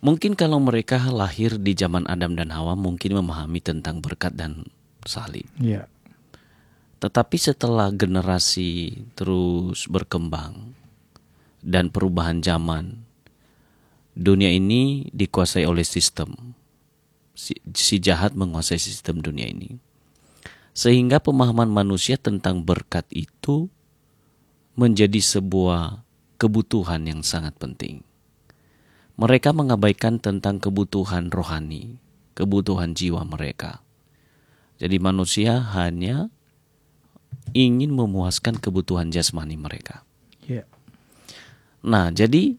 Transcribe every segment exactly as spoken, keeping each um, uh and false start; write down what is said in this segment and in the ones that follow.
Mungkin kalau mereka lahir di zaman Adam dan Hawa mungkin memahami tentang berkat dan salib. Ya. Tetapi setelah generasi terus berkembang dan perubahan zaman, dunia ini dikuasai oleh sistem. Si, si jahat menguasai sistem dunia ini. Sehingga pemahaman manusia tentang berkat itu menjadi sebuah kebutuhan yang sangat penting. Mereka mengabaikan tentang kebutuhan rohani, kebutuhan jiwa mereka. Jadi manusia hanya ingin memuaskan kebutuhan jasmani mereka. Ya. Nah, jadi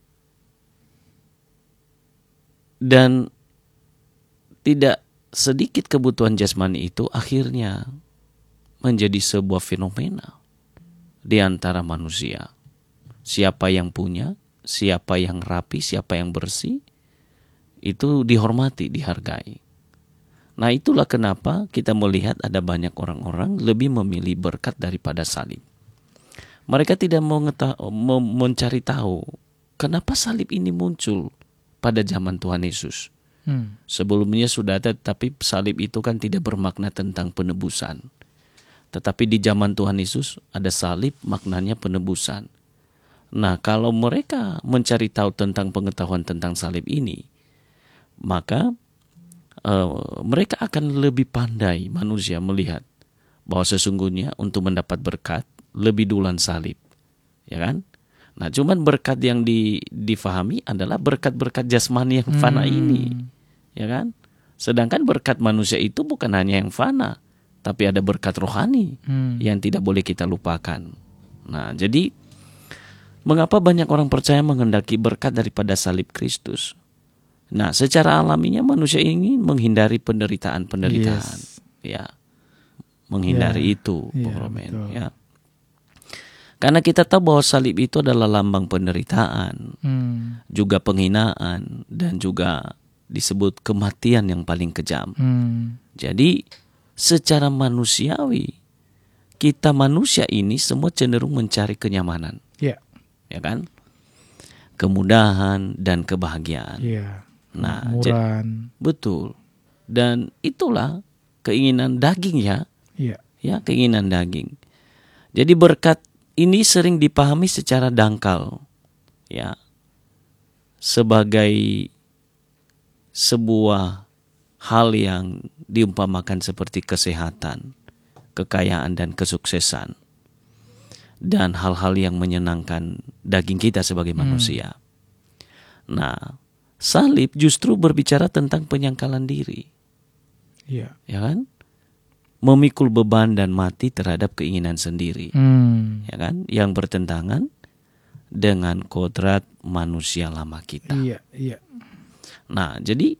dan tidak sedikit kebutuhan jasmani itu akhirnya menjadi sebuah fenomena di antara manusia. Siapa yang punya, siapa yang rapi, siapa yang bersih, itu dihormati, dihargai. Nah, itulah kenapa kita melihat ada banyak orang-orang lebih memilih berkat daripada salib. Mereka tidak mau ngeta- mau mencari tahu kenapa salib ini muncul pada zaman Tuhan Yesus. Hmm. Sebelumnya sudah ada, tapi salib itu kan tidak bermakna tentang penebusan. Tetapi di zaman Tuhan Yesus ada salib, maknanya penebusan. Nah, kalau mereka mencari tahu tentang pengetahuan tentang salib ini, maka uh, mereka akan lebih pandai manusia melihat bahwa sesungguhnya untuk mendapat berkat lebih duluan salib, ya kan? Nah, cuman berkat yang di, difahami adalah berkat-berkat jasmani yang fana Hmm. ini, ya kan? Sedangkan berkat manusia itu bukan hanya yang fana, tapi ada berkat rohani Hmm. yang tidak boleh kita lupakan. Nah, jadi mengapa banyak orang percaya menghendaki berkat daripada salib Kristus? Nah, secara alaminya manusia ingin menghindari penderitaan-penderitaan, Yes. ya, menghindari Ya, itu, ya, Bung Romen, betul. ya. Karena kita tahu bahwa salib itu adalah lambang penderitaan, Hmm. juga penghinaan, dan juga disebut kematian yang paling kejam. Hmm. Jadi, secara manusiawi, kita manusia ini semua cenderung mencari kenyamanan, Ya. ya kan? Kemudahan dan kebahagiaan. Ya. Nah, Murah. betul. Dan itulah keinginan daging ya, Ya. ya keinginan daging. Jadi berkat ini sering dipahami secara dangkal, ya, sebagai sebuah hal yang diumpamakan seperti kesehatan, kekayaan dan kesuksesan, dan hal-hal yang menyenangkan daging kita sebagai manusia. Nah, salib justru berbicara tentang penyangkalan diri, Ya. ya kan? Memikul beban dan mati terhadap keinginan sendiri, Hmm. ya kan? Yang bertentangan dengan kodrat manusia lama kita. Iya, iya. Nah, jadi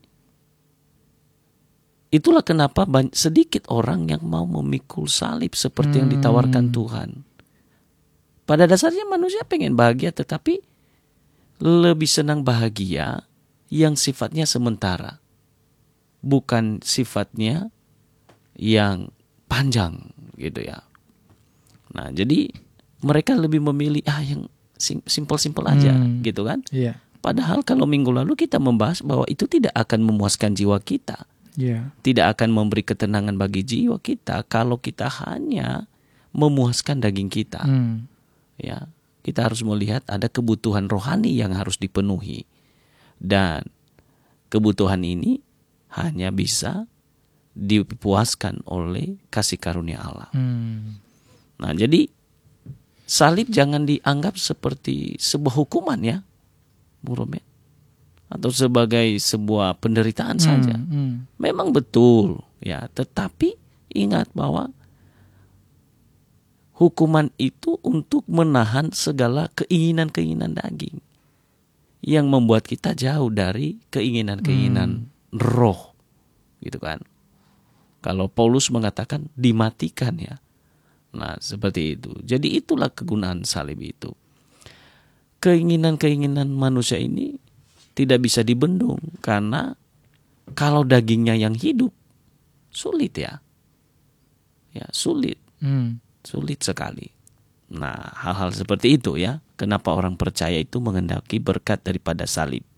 itulah kenapa banyak, sedikit orang yang mau memikul salib seperti yang ditawarkan Hmm. Tuhan. Pada dasarnya manusia pengen bahagia, tetapi lebih senang bahagia yang sifatnya sementara, bukan sifatnya yang panjang gitu ya. Nah, jadi mereka lebih memilih ah yang simpel-simpel aja Hmm. gitu kan. Iya. Padahal kalau minggu lalu kita membahas bahwa itu tidak akan memuaskan jiwa kita, Iya. tidak akan memberi ketenangan bagi jiwa kita kalau kita hanya memuaskan daging kita. Hmm. Ya, kita harus melihat ada kebutuhan rohani yang harus dipenuhi, dan kebutuhan ini hanya bisa dipuaskan oleh kasih karunia Allah. Hmm. Nah, jadi salib jangan dianggap seperti sebuah hukuman ya, Bung Romet, atau sebagai sebuah penderitaan Hmm. saja. Hmm. Memang betul ya, tetapi ingat bahwa hukuman itu untuk menahan segala keinginan-keinginan daging yang membuat kita jauh dari keinginan-keinginan Hmm. roh, gitu kan. Kalau Paulus mengatakan dimatikan ya. Nah, seperti itu. Jadi itulah kegunaan salib itu. Keinginan-keinginan manusia ini tidak bisa dibendung karena kalau dagingnya yang hidup sulit ya. Ya, sulit. Hmm. Sulit sekali. Nah, hal-hal seperti itu ya. Kenapa orang percaya itu menghendaki berkat daripada salib.